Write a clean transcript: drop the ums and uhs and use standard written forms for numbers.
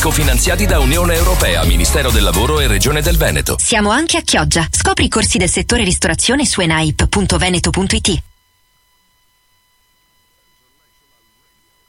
cofinanziati da Unione Europea, Ministero del Lavoro e Regione del Veneto. Siamo anche a Chioggia. Scopri i corsi del settore ristorazione su enaip.veneto.it.